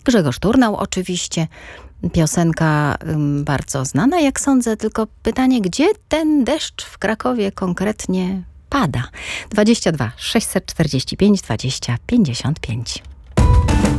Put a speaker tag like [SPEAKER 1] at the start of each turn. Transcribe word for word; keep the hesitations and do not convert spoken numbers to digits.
[SPEAKER 1] Grzegorz Turnał oczywiście. Piosenka ym, bardzo znana, jak sądzę, tylko pytanie, gdzie ten deszcz w Krakowie konkretnie pada? dwadzieścia dwa sześćset czterdzieści pięć dwadzieścia pięćdziesiąt pięć.